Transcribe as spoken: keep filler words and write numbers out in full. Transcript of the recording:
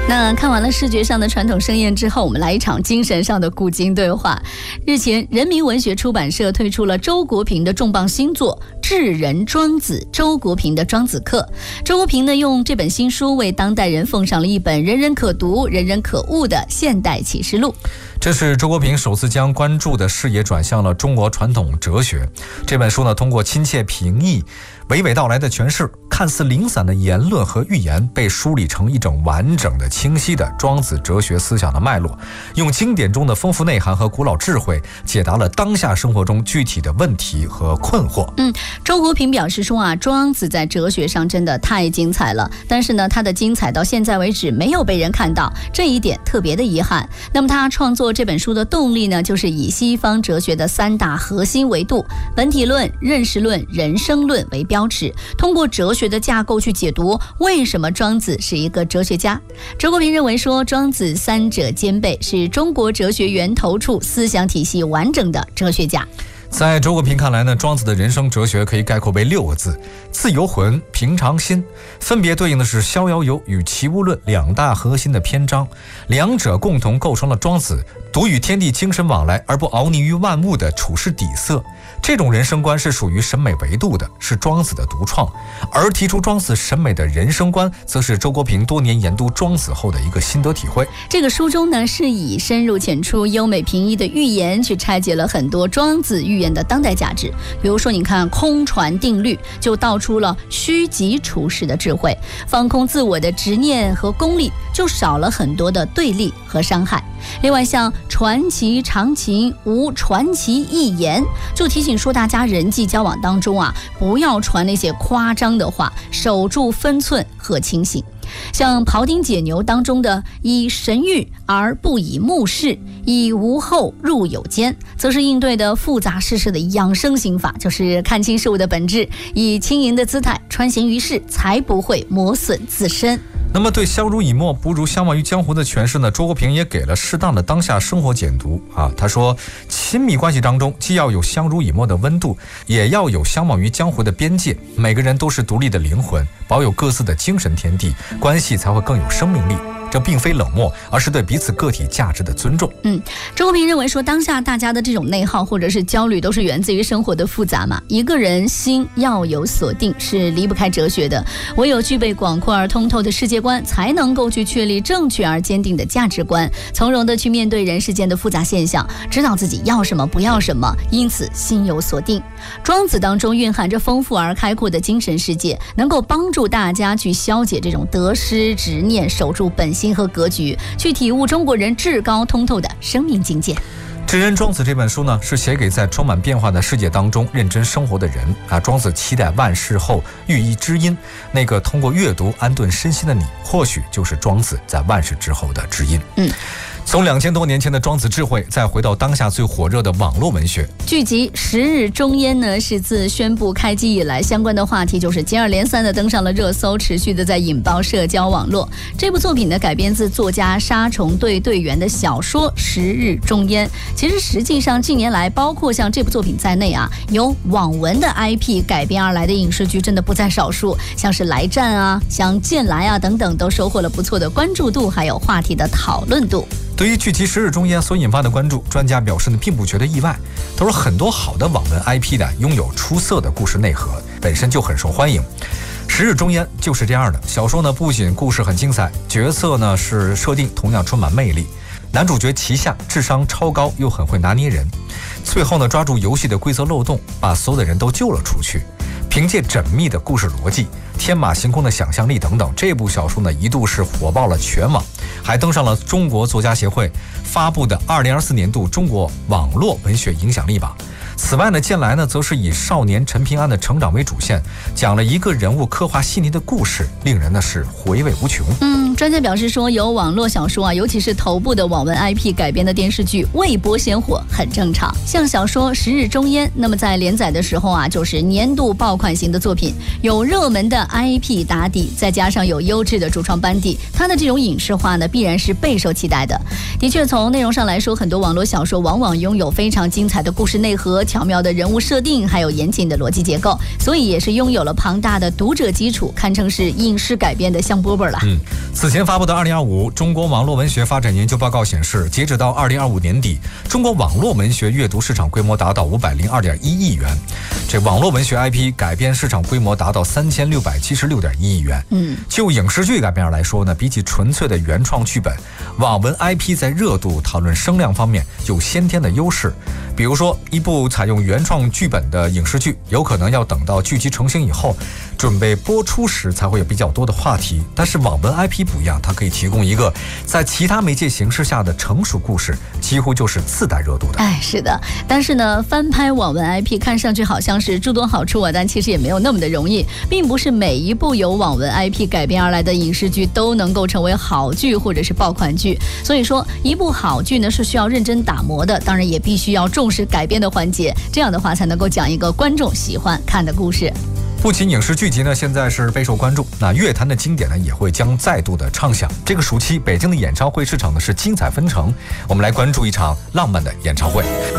那看完了视觉上的传统盛宴之后，我们来一场精神上的古今对话。日前，人民文学出版社推出了周国平的重磅新作《智人庄子》，周国平的庄子课。周国平呢，用这本新书为当代人奉上了一本人人可读、人人可悟的现代启示录。 这是周国平首次将关注的视野转向了中国传统哲学。这本书呢，通过亲切平易、娓娓道来的诠释，看似零散的言论和寓言被梳理成一整完整的、清晰的庄子哲学思想的脉络，用经典中的丰富内涵和古老智慧，解答了当下生活中具体的问题和困惑。 嗯，周国平表示说啊，庄子在哲学上真的太精彩了，但是呢，他的精彩到现在为止没有被人看到，这一点特别的遗憾。那么他创作这本书的动力呢，就是以西方哲学的三大核心维度——本体论、认识论、人生论为标尺，通过哲学的架构去解读为什么庄子是一个哲学家。周国平认为说，庄子三者兼备，是中国哲学源头处思想体系完整的哲学家。 在周国平看来呢，庄子的人生哲学可以概括为六个字：自由魂、平常心，分别对应的是逍遥游与齐物论两大核心的篇章，两者共同构成了庄子独与天地精神往来而不熬泥于万物的处世底色。这种人生观是属于审美维度的，是庄子的独创，而提出庄子审美的人生观，则是周国平多年研读庄子后的一个心得体会。 这个书中呢，是以深入浅出、优美平易的寓言去拆解了很多庄子寓言的当代价值。比如说，你看空船定律，就道出了虚极处世的智慧；放空自我的执念和功利，就少了很多的对立和伤害。另外，像传奇常情无传奇一言，就提醒说大家人际交往当中啊，不要传那些夸张的话，守住分寸和清醒。像庖丁解牛当中的以神喻而不以目视，以无后入有间，则是应对的复杂世事的养生心法，就是看清事物的本质，以轻盈的姿态穿行于世，才不会磨损自身。 那么对相濡以沫不如相忘于江湖的诠释呢，周国平也给了适当的当下生活解读啊。他说，亲密关系当中既要有相濡以沫的温度，也要有相忘于江湖的边界。每个人都是独立的灵魂，保有各自的精神天地，关系才会更有生命力。这并非冷漠，而是对彼此个体价值的尊重。 嗯，周国平认为说，当下大家的这种内耗或者是焦虑，都是源自于生活的复杂嘛。一个人心要有锁定，是离不开哲学的。唯有具备广阔而通透的世界观，才能够去确立正确而坚定的价值观，从容的去面对人世间的复杂现象，知道自己要什么不要什么，因此心有锁定。庄子当中蕴含着丰富而开阔的精神世界，能够帮助大家去消解这种得失执念，守住本心和格局，去体悟中国人至高通透的生命境界。 《智人庄子》这本书呢，是写给在充满变化的世界当中认真生活的人啊。庄子期待万事后寓意知音，那个通过阅读安顿身心的你，或许就是庄子在万事之后的知音。嗯。从两千多年前的庄子智慧，再回到当下最火热的网络文学剧集《十日终焉》呢，是自宣布开机以来，相关的话题就是接二连三的登上了热搜，持续的在引爆社交网络。这部作品呢，改编自作家杀虫队队员的小说《十日终焉》。其实实际上近年来，包括像这部作品在内啊，由网文的 I P 改编而来的影视剧真的不在少数，像是《来战》啊、像《剑来》啊等等，都收获了不错的关注度，还有话题的讨论度。 对于剧集《十日终焉》所引发的关注，专家表示呢，并不觉得意外。都是很多好的网文 I P 的拥有出色的故事内核，本身就很受欢迎。《十日终焉》就是这样的。小说呢，不仅故事很精彩，角色呢是设定同样充满魅力。男主角齐夏智商超高，又很会拿捏人，最后呢抓住游戏的规则漏洞，把所有的人都救了出去。凭借缜密的故事逻辑、天马行空的想象力等等，这部小说呢一度是火爆了全网，还登上了中国作家协会发布的二零二四年度中国网络文学影响力榜。此外呢，《剑来》呢，则是以少年陈平安的成长为主线，讲了一个人物刻画细腻的故事，令人呢是回味无穷。 嗯，专家表示说，由网络小说啊，尤其是头部的网文 I P 改编的电视剧未播先火很正常。像小说《十日终焉》，那么在连载的时候啊，就是年度爆款型的作品，有热门的 I P 打底，再加上有优质的主创班底，它的这种影视化呢，必然是备受期待的。的确，从内容上来说，很多网络小说往往拥有非常精彩的故事内核。 巧妙的人物设定，还有严谨的逻辑结构，所以也是拥有了庞大的读者基础，堪称是影视改编的香饽饽了。 嗯，此前发布的二零二五中国网络文学发展研究报告显示，截止到二零二五年底，中国网络文学阅读市场规模达到五百零二点一亿元，这网络文学 I P 改编市场规模达到三千六百七十六点一亿元。 嗯， 就影视剧改编来说呢，比起纯粹的原创剧本，网文 I P 在热度、讨论声量方面有先天的优势。比如说，一部采用原创剧本的影视剧，有可能要等到剧集成型以后，准备播出时才会有比较多的话题。但是网文 I P 不一样，它可以提供一个在其他媒介形式下的成熟故事，几乎就是自带热度的。 哎，是的，但是呢，翻拍网文 I P 看上去好像是诸多好处啊，但其实也没有那么的容易，并不是每一部由网文 I P 改编而来的影视剧都能够成为好剧或者是爆款剧。所以说，一部好剧呢是需要认真打磨的，当然也必须要重视改编的环节，这样的话才能够讲一个观众喜欢看的故事。 不仅影视剧集呢现在是备受关注，那乐坛的经典呢也会将再度的唱响。这个暑期北京的演唱会市场呢是精彩纷呈，我们来关注一场浪漫的演唱会。